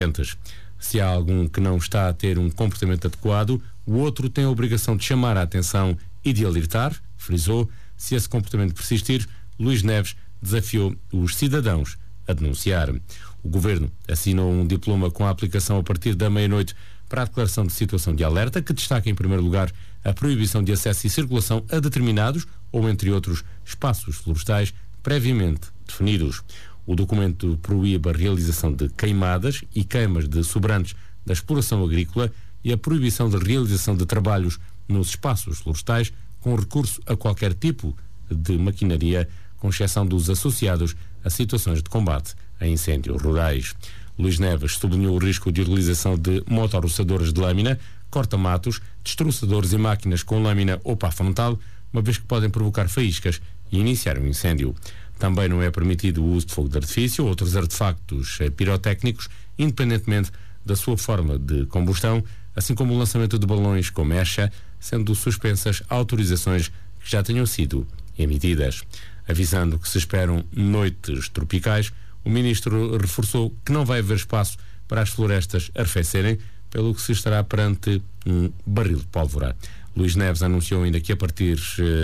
Se há algum que não está a ter um comportamento adequado, o outro tem a obrigação de chamar a atenção e de alertar, frisou. Se esse comportamento persistir, Luís Neves desafiou os cidadãos a denunciar. O Governo assinou um diploma com a aplicação a partir da meia-noite para a declaração de situação de alerta, que destaca em primeiro lugar a proibição de acesso e circulação a determinados ou, entre outros, espaços florestais previamente definidos. O documento proíbe a realização de queimadas e queimas de sobrantes da exploração agrícola e a proibição de realização de trabalhos nos espaços florestais com recurso a qualquer tipo de maquinaria, com exceção dos associados a situações de combate a incêndios rurais. Luís Neves sublinhou o risco de utilização de motorroçadores de lâmina, corta-matos, destroçadores e máquinas com lâmina ou pá frontal, uma vez que podem provocar faíscas e iniciar um incêndio. Também não é permitido o uso de fogo de artifício ou outros artefactos pirotécnicos, independentemente da sua forma de combustão, assim como o lançamento de balões com mecha, sendo suspensas autorizações que já tenham sido emitidas. Avisando que se esperam noites tropicais, o ministro reforçou que não vai haver espaço para as florestas arrefecerem, pelo que se estará perante um barril de pólvora. Luís Neves anunciou ainda que a partir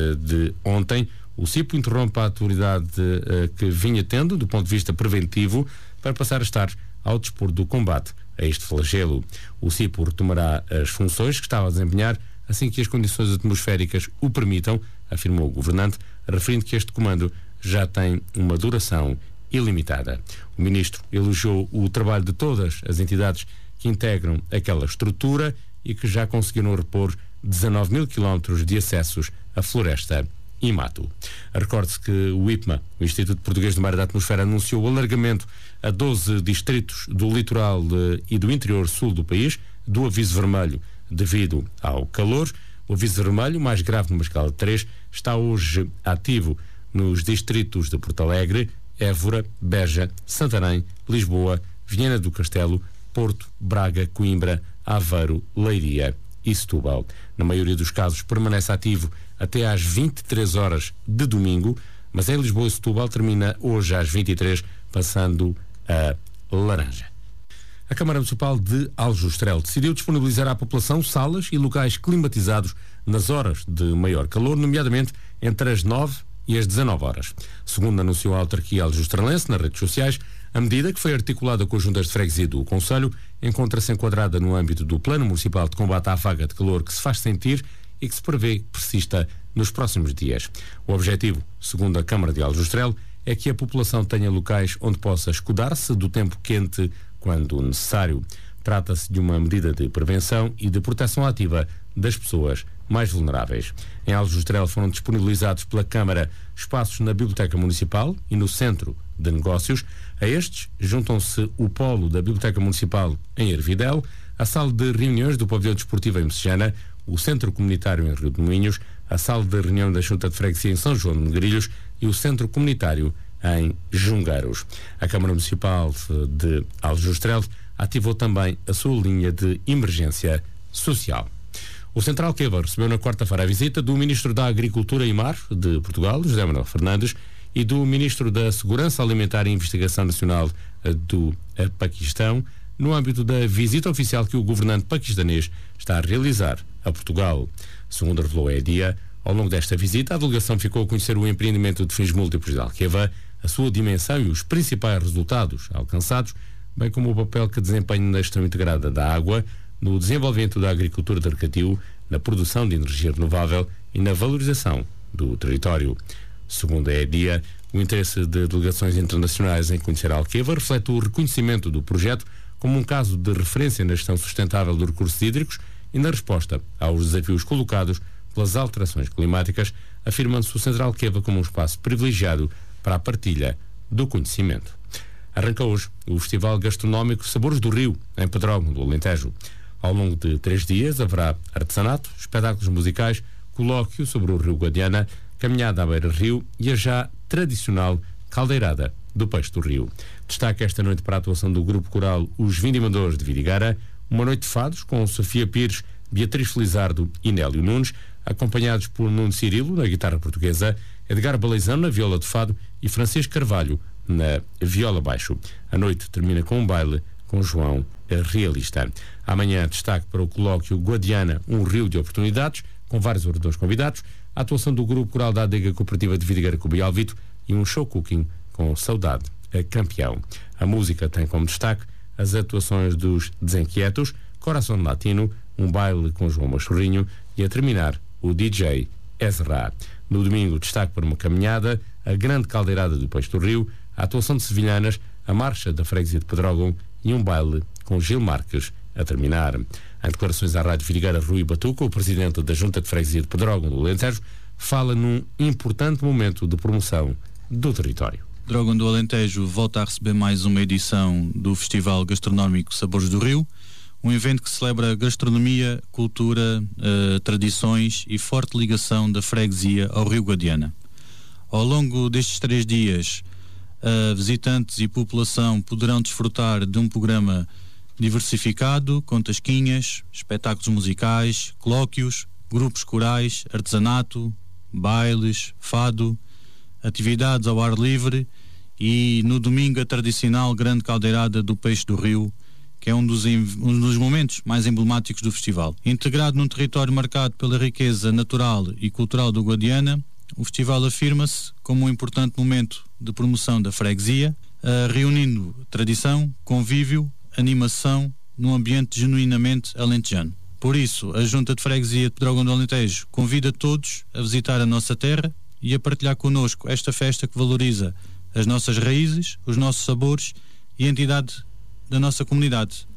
de ontem o CIPO interrompe a atividade que vinha tendo do ponto de vista preventivo para passar a estar ao dispor do combate a este flagelo. O CIPO retomará as funções que estava a desempenhar assim que as condições atmosféricas o permitam, afirmou o governante, referindo que este comando já tem uma duração ilimitada. O ministro elogiou o trabalho de todas as entidades que integram aquela estrutura e que já conseguiram repor 19 mil quilómetros de acessos à floresta e mato. Recorde-se que o IPMA, o Instituto Português do Mar e da Atmosfera, anunciou o alargamento a 12 distritos do litoral e do interior sul do país do aviso vermelho devido ao calor. O aviso vermelho, mais grave numa escala de 3, está hoje ativo nos distritos de Porto Alegre, Évora, Beja, Santarém, Lisboa, Viana do Castelo, Porto, Braga, Coimbra, Aveiro, Leiria e Setúbal. Na maioria dos casos permanece ativo até às 23 horas de domingo, mas em Lisboa e Setúbal termina hoje às 23, passando a laranja. A Câmara Municipal de Aljustrel decidiu disponibilizar à população salas e locais climatizados nas horas de maior calor, nomeadamente entre as 9 e as 19 horas. Segundo anunciou a autarquia aljustrelense nas redes sociais, a medida, que foi articulada com as juntas de freguesia do concelho, encontra-se enquadrada no âmbito do Plano Municipal de Combate à Vaga de Calor que se faz sentir e que se prevê que persista nos próximos dias. O objetivo, segundo a Câmara de Aljustrel, é que a população tenha locais onde possa escudar-se do tempo quente quando necessário. Trata-se de uma medida de prevenção e de proteção ativa das pessoas mais vulneráveis. Em Aljustrel foram disponibilizados pela Câmara espaços na Biblioteca Municipal e no Centro de Negócios. A estes juntam-se o Polo da Biblioteca Municipal em Ervidel, a Sala de Reuniões do Pavilhão Desportivo em Messejana, o Centro Comunitário em Rio de Moinhos, a Sala de Reunião da Junta de Freguesia em São João de Negrilhos e o Centro Comunitário em Jungueiros. A Câmara Municipal de Aljustrel ativou também a sua linha de emergência social. O Central Queva recebeu na quarta-feira a visita do Ministro da Agricultura e Mar de Portugal, José Manuel Fernandes, e do Ministro da Segurança Alimentar e Investigação Nacional do Paquistão, no âmbito da visita oficial que o governante paquistanês está a realizar a Portugal. Segundo revelou a EDIA, ao longo desta visita, a delegação ficou a conhecer o empreendimento de fins múltiplos de Alqueva, a sua dimensão e os principais resultados alcançados, bem como o papel que desempenha na gestão integrada da água, no desenvolvimento da agricultura de recreio, na produção de energia renovável e na valorização do território. Segundo a EDIA, o interesse de delegações internacionais em conhecer a Alqueva reflete o reconhecimento do projeto como um caso de referência na gestão sustentável dos recursos hídricos e na resposta aos desafios colocados pelas alterações climáticas, afirmando-se o Central Queva como um espaço privilegiado para a partilha do conhecimento. Arranca hoje o Festival Gastronómico Sabores do Rio, em Pedrógão do Alentejo. Ao longo de 3 dias haverá artesanato, espetáculos musicais, colóquio sobre o Rio Guadiana, caminhada à beira-rio e a já tradicional caldeirada do Peixe do Rio. Destaca esta noite para a atuação do grupo coral Os Vindimadores de Virigara, uma noite de fados com Sofia Pires, Beatriz Felizardo e Nélio Nunes, acompanhados por Nuno Cirilo na guitarra portuguesa, Edgar Baleizão na viola de fado e Francisco Carvalho na viola baixo. A noite termina com um baile com João Realista. Amanhã, destaque para o colóquio Guadiana, um rio de oportunidades, com vários oradores convidados, a atuação do Grupo Coral da Adega Cooperativa de Vidigueira Cuba e Alvito e um show cooking com Saudade Campeão. A música tem como destaque as atuações dos Desenquietos, Coração Latino, um baile com João Machorrinho e, a terminar, o DJ Ezra. No domingo, destaque para uma caminhada, a grande caldeirada do Peixe do Rio, a atuação de sevilhanas, a marcha da freguesia de Pedrógão e um baile com Gil Marques a terminar. Em declarações à Rádio Vidigueira, Rui Batuca, o presidente da Junta de Freguesia de Pedrógão do Alentejo, fala num importante momento de promoção do território. Pedrógão do Alentejo volta a receber mais uma edição do Festival Gastronómico Sabores do Rio, um evento que celebra gastronomia, cultura, tradições e forte ligação da freguesia ao Rio Guadiana. Ao longo destes 3 dias, visitantes e população poderão desfrutar de um programa diversificado, com tasquinhas, espetáculos musicais, colóquios, grupos corais, artesanato, bailes, fado, atividades ao ar livre e no domingo a tradicional grande caldeirada do Peixe do Rio, que é um dos momentos mais emblemáticos do festival. Integrado num território marcado pela riqueza natural e cultural do Guadiana, o festival afirma-se como um importante momento de promoção da freguesia, reunindo tradição, convívio, animação num ambiente genuinamente alentejano. Por isso, a Junta de Freguesia de Pedrógão do Alentejo convida todos a visitar a nossa terra e a partilhar connosco esta festa que valoriza as nossas raízes, os nossos sabores e a entidade da nossa comunidade.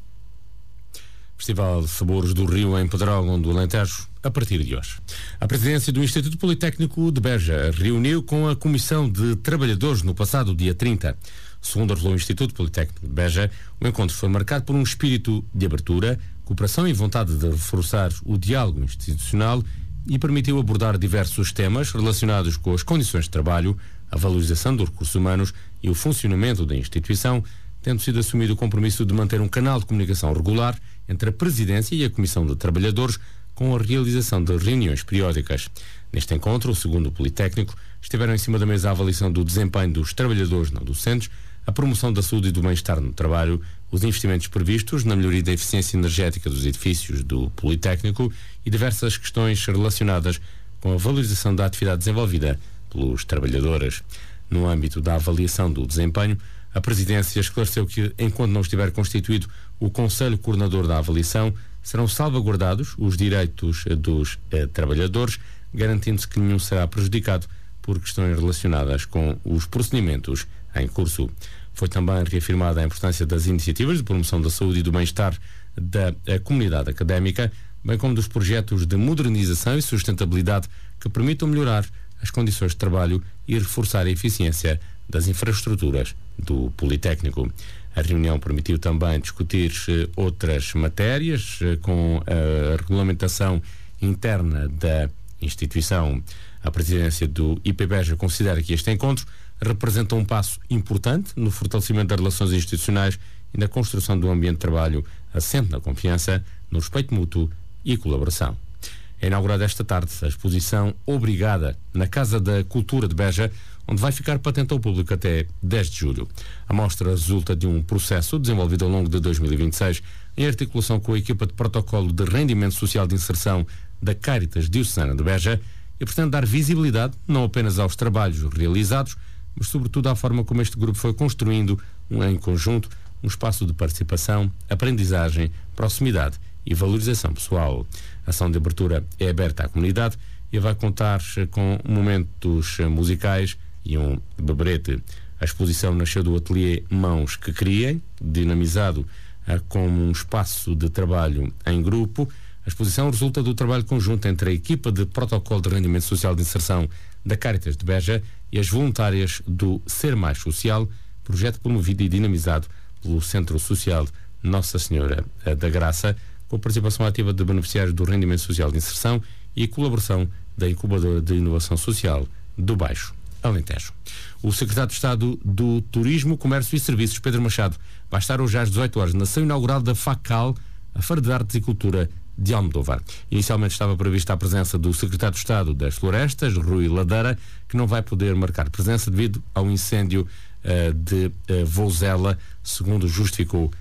Festival Sabores do Rio em Pedrógão do Alentejo, a partir de hoje. A presidência do Instituto Politécnico de Beja reuniu com a Comissão de Trabalhadores no passado dia 30. Segundo revelou o Instituto Politécnico de Beja, o encontro foi marcado por um espírito de abertura, cooperação e vontade de reforçar o diálogo institucional e permitiu abordar diversos temas relacionados com as condições de trabalho, a valorização dos recursos humanos e o funcionamento da instituição, tendo sido assumido o compromisso de manter um canal de comunicação regular entre a Presidência e a Comissão de Trabalhadores, com a realização de reuniões periódicas. Neste encontro, segundo o Politécnico, estiveram em cima da mesa a avaliação do desempenho dos trabalhadores não docentes, a promoção da saúde e do bem-estar no trabalho, os investimentos previstos na melhoria da eficiência energética dos edifícios do Politécnico e diversas questões relacionadas com a valorização da atividade desenvolvida pelos trabalhadores. No âmbito da avaliação do desempenho, a Presidência esclareceu que, enquanto não estiver constituído o Conselho Coordenador da Avaliação, serão salvaguardados os direitos dos trabalhadores, garantindo-se que nenhum será prejudicado por questões relacionadas com os procedimentos em curso. Foi também reafirmada a importância das iniciativas de promoção da saúde e do bem-estar da comunidade académica, bem como dos projetos de modernização e sustentabilidade que permitam melhorar as condições de trabalho e reforçar a eficiência das infraestruturas do Politécnico. A reunião permitiu também discutir outras matérias com a regulamentação interna da instituição. A presidência do IPBeja considera que este encontro representa um passo importante no fortalecimento das relações institucionais e na construção de um ambiente de trabalho assente na confiança, no respeito mútuo e colaboração. É inaugurada esta tarde a exposição Obrigada na Casa da Cultura de Beja, onde vai ficar patente ao público até 10 de julho. A mostra resulta de um processo desenvolvido ao longo de 2026 em articulação com a equipa de protocolo de rendimento social de inserção da Cáritas Diocesana de Beja e pretende dar visibilidade não apenas aos trabalhos realizados, mas sobretudo à forma como este grupo foi construindo em conjunto um espaço de participação, aprendizagem, proximidade e valorização pessoal. A ação de abertura é aberta à comunidade e vai contar com momentos musicais e um beberete. A exposição nasceu do ateliê Mãos que Criem, dinamizado como um espaço de trabalho em grupo. A exposição resulta do trabalho conjunto entre a equipa de protocolo de rendimento social de inserção da Cáritas de Beja e as voluntárias do Ser Mais Social, projeto promovido e dinamizado pelo Centro Social Nossa Senhora da Graça, com a participação ativa de beneficiários do rendimento social de inserção e a colaboração da Incubadora de Inovação Social do Baixo Alentejo. O secretário de Estado do Turismo, Comércio e Serviços, Pedro Machado, vai estar hoje às 18 horas na sessão inaugural da FACAL, a Feira de Artes e Cultura de Almodóvar. Inicialmente estava prevista a presença do secretário de Estado das Florestas, Rui Ladeira, que não vai poder marcar presença devido ao incêndio de Vouzela, segundo justificou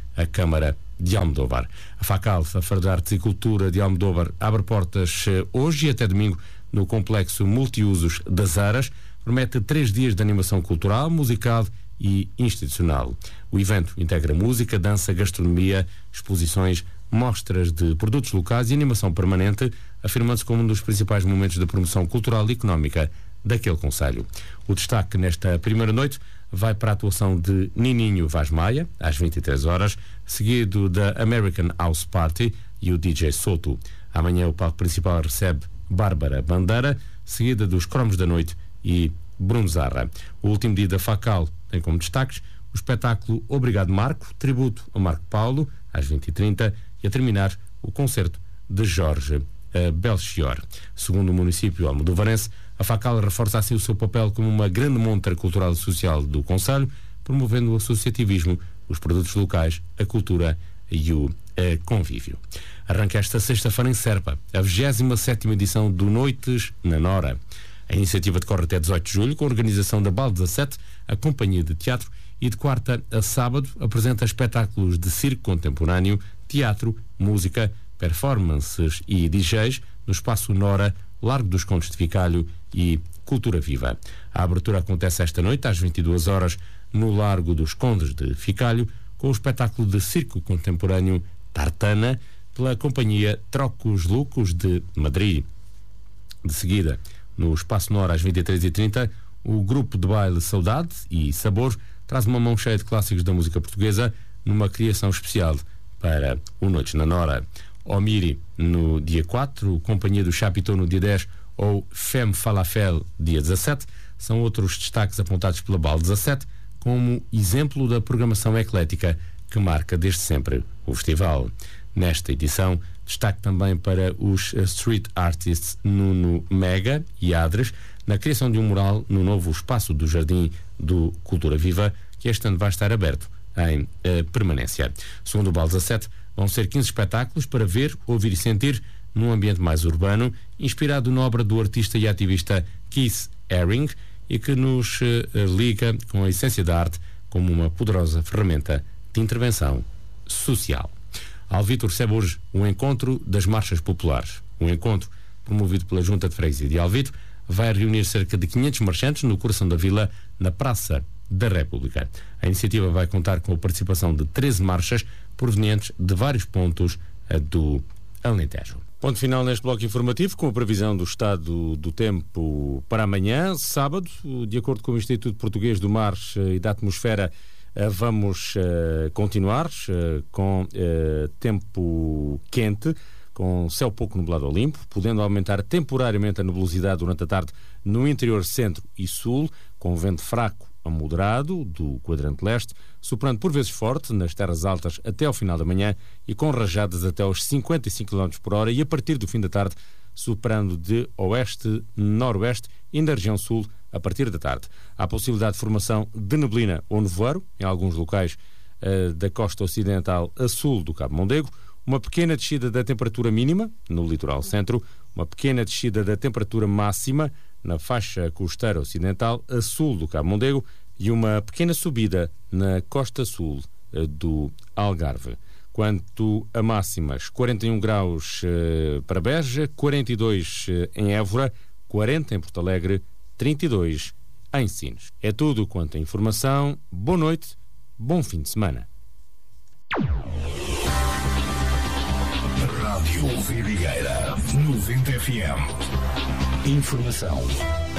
a Câmara de Almodóvar. A FACAL, a Feira de Artes e Cultura de Almodóvar, abre portas hoje e até domingo no Complexo Multiusos das Aras. Promete 3 dias de animação cultural, musical e institucional. O evento integra música, dança, gastronomia, exposições, mostras de produtos locais e animação permanente, afirmando-se como um dos principais momentos da promoção cultural e económica daquele concelho. O destaque nesta primeira noite vai para a atuação de Nininho Vaz Maia, às 23 horas, seguido da American House Party e o DJ Soto. Amanhã o palco principal recebe Bárbara Bandeira, seguida dos Cromos da Noite e Bruno Zarra. O último dia da FACAL tem como destaques o espetáculo Obrigado Marco, tributo a Marco Paulo, às 20h30, e a terminar o concerto de Jorge Belchior. Segundo o município almodovarense, a FACAL reforça assim o seu papel como uma grande montra cultural e social do concelho, promovendo o associativismo, os produtos locais, a cultura e o convívio. Arranca esta sexta-feira em Serpa a 27ª edição do Noites na Nora. A iniciativa decorre até 18 de julho, com a organização da BAL 17, a companhia de teatro, e de quarta a sábado apresenta espetáculos de circo contemporâneo, teatro, música, performances e DJs no Espaço Nora, Largo dos Condes de Ficalho e Cultura Viva. A abertura acontece esta noite, às 22 horas, no Largo dos Condes de Ficalho, com o espetáculo de circo contemporâneo Tartana, pela companhia Trocos Lucos de Madrid. De seguida, no Espaço Nora, às 23h30, o grupo de baile Saudade e Sabor traz uma mão cheia de clássicos da música portuguesa numa criação especial para o Noites na Nora. Omiri no dia 4, Companhia do Chapitão no dia 10 ou Femme Falafel dia 17 são outros destaques apontados pela BAL 17 como exemplo da programação eclética que marca desde sempre o festival. Nesta edição, destaque também para os street artists Nuno Mega e Adres na criação de um mural no novo espaço do Jardim do Cultura Viva, que este ano vai estar aberto em permanência. Segundo o BAL 17, vão ser 15 espetáculos para ver, ouvir e sentir num ambiente mais urbano, inspirado na obra do artista e ativista Keith Haring, e que nos liga com a essência da arte como uma poderosa ferramenta de intervenção social. Alvito recebe hoje um encontro das marchas populares. Um encontro promovido pela Junta de Freguesia de Alvito vai reunir cerca de 500 marchantes no coração da vila, na Praça da República. A iniciativa vai contar com a participação de 13 marchas provenientes de vários pontos do Alentejo. Ponto final neste bloco informativo, com a previsão do estado do tempo para amanhã, sábado. De acordo com o Instituto Português do Mar e da Atmosfera, vamos continuar com tempo quente, com céu pouco nublado ou limpo, podendo aumentar temporariamente a nebulosidade durante a tarde no interior centro e sul, com vento fraco a moderado do quadrante leste, soprando por vezes forte nas terras altas até ao final da manhã e com rajadas até aos 55 km por hora, e a partir do fim da tarde soprando de oeste-noroeste e na região sul a partir da tarde. Há possibilidade de formação de neblina ou nevoeiro em alguns locais da costa ocidental a sul do Cabo Mondego, uma pequena descida da temperatura mínima no litoral centro, uma pequena descida da temperatura máxima na faixa costeira ocidental a sul do Cabo Mondego e uma pequena subida na costa sul do Algarve. Quanto a máximas, 41 graus para Beja, 42 em Évora, 40 em Porto Alegre, 32 em Sines. É tudo quanto a informação. Boa noite, bom fim de semana. Rádio Vidigueira 90 FM. Informação